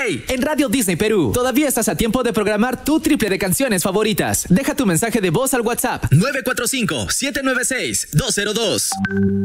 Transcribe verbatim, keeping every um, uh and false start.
Hey, en Radio Disney Perú, todavía estás a tiempo de programar tu triple de canciones favoritas. Deja tu mensaje de voz al WhatsApp nueve cuatro cinco, siete nueve seis, dos cero dos.